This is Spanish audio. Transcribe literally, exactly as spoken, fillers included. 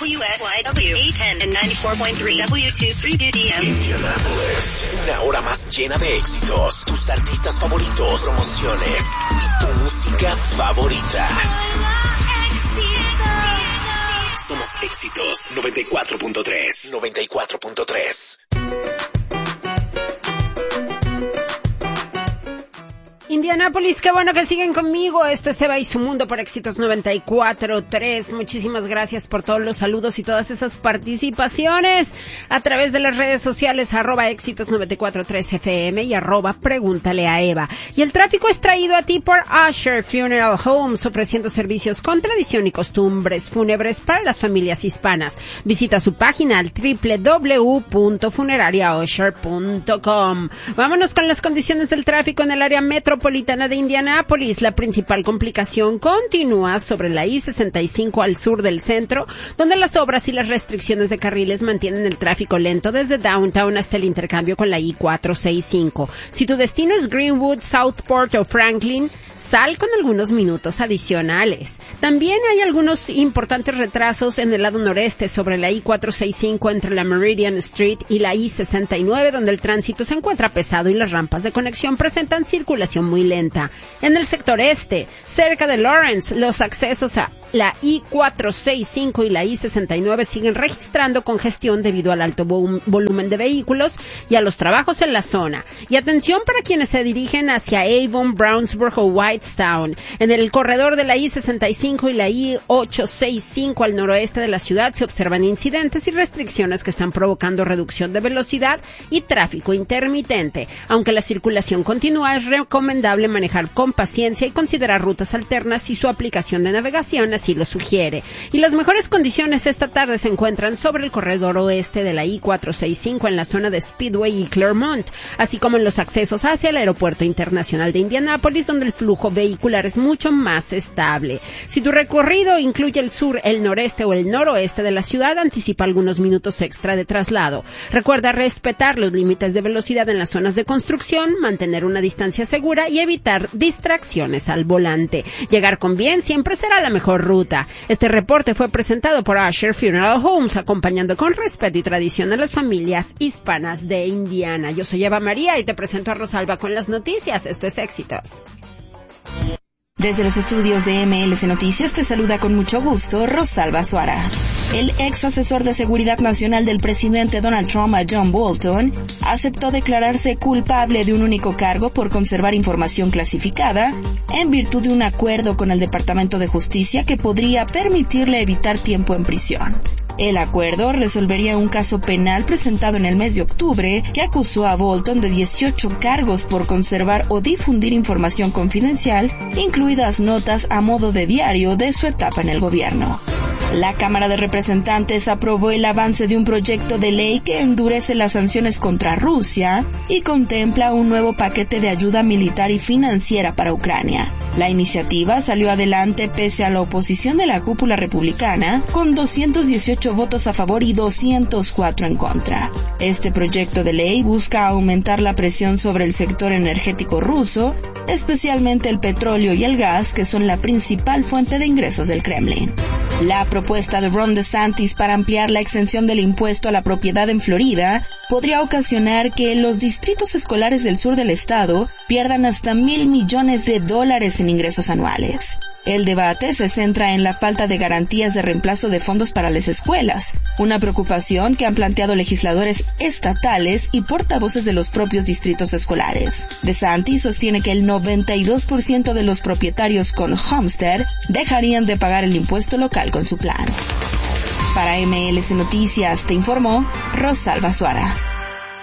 W S Y W eight ten and ninety-four point three W twenty-three D D M. Indianapolis, una hora más llena de éxitos, tus artistas favoritos, promociones y tu música favorita. Somos Éxitos noventa y cuatro punto tres. noventa y cuatro punto tres. Indianápolis, qué bueno que siguen conmigo. Esto es Eva y su Mundo por Éxitos noventa y cuatro punto tres. Muchísimas gracias por todos los saludos y todas esas participaciones a través de las redes sociales, arroba Éxitos noventa y cuatro punto tres F M y arroba Pregúntale a Eva. Y el tráfico es traído a ti por Usher Funeral Homes, ofreciendo servicios con tradición y costumbres fúnebres para las familias hispanas. Visita su página al doble u doble u doble u punto funeraria usher punto com. Vámonos con las condiciones del tráfico en el área metropolitana de Indianápolis. La principal complicación continúa sobre la I sesenta y cinco al sur del centro, donde las obras y las restricciones de carriles mantienen el tráfico lento desde Downtown hasta el intercambio con la I cuatrocientos sesenta y cinco. Si tu destino es Greenwood, Southport o Franklin, sal con algunos minutos adicionales. También hay algunos importantes retrasos en el lado noreste sobre la I cuatrocientos sesenta y cinco entre la Meridian Street y la I sesenta y nueve, donde el tránsito se encuentra pesado y las rampas de conexión presentan circulación muy lenta. En el sector este, cerca de Lawrence, los accesos a la I cuatrocientos sesenta y cinco y la I sesenta y nueve siguen registrando congestión debido al alto vo- volumen de vehículos y a los trabajos en la zona. Y atención para quienes se dirigen hacia Avon, Brownsburg o Whitestown. En el corredor de la I sesenta y cinco y la I ochocientos sesenta y cinco al noroeste de la ciudad se observan incidentes y restricciones que están provocando reducción de velocidad y tráfico intermitente. Aunque la circulación continúa, es recomendable manejar con paciencia y considerar rutas alternas si su aplicación de navegación así lo sugiere. Y las mejores condiciones esta tarde se encuentran sobre el corredor oeste de la I cuatrocientos sesenta y cinco en la zona de Speedway y Claremont, así como en los accesos hacia el Aeropuerto Internacional de Indianápolis, donde el flujo vehicular es mucho más estable. Si tu recorrido incluye el sur, el noreste o el noroeste de la ciudad, anticipa algunos minutos extra de traslado. Recuerda respetar los límites de velocidad en las zonas de construcción, mantener una distancia segura y evitar distracciones al volante. Llegar con bien siempre será la mejor ruta. Este reporte fue presentado por Usher Funeral Homes, acompañando con respeto y tradición a las familias hispanas de Indiana. Yo soy Eva María y te presento a Rosalba con las noticias. Esto es Éxitos. Desde los estudios de M L C Noticias te saluda con mucho gusto Rosalba Suara. El ex asesor de seguridad nacional del presidente Donald Trump, John Bolton, aceptó declararse culpable de un único cargo por conservar información clasificada en virtud de un acuerdo con el Departamento de Justicia que podría permitirle evitar tiempo en prisión. El acuerdo resolvería un caso penal presentado en el mes de octubre que acusó a Bolton de dieciocho cargos por conservar o difundir información confidencial, incluidas notas a modo de diario de su etapa en el gobierno. La Cámara de Representantes aprobó el avance de un proyecto de ley que endurece las sanciones contra Rusia y contempla un nuevo paquete de ayuda militar y financiera para Ucrania. La iniciativa salió adelante pese a la oposición de la cúpula republicana, con doscientos dieciocho votos a favor y doscientos cuatro en contra. Este proyecto de ley busca aumentar la presión sobre el sector energético ruso, especialmente el petróleo y el gas, que son la principal fuente de ingresos del Kremlin. La propuesta de Ron DeSantis para ampliar la exención del impuesto a la propiedad en Florida podría ocasionar que los distritos escolares del sur del estado pierdan hasta mil millones de dólares en ingresos anuales. El debate se centra en la falta de garantías de reemplazo de fondos para las escuelas, una preocupación que han planteado legisladores estatales y portavoces de los propios distritos escolares. DeSantis sostiene que el noventa y dos por ciento de los propietarios con homestead dejarían de pagar el impuesto local con su plan. Para M L C Noticias te informó Rosalba Suara.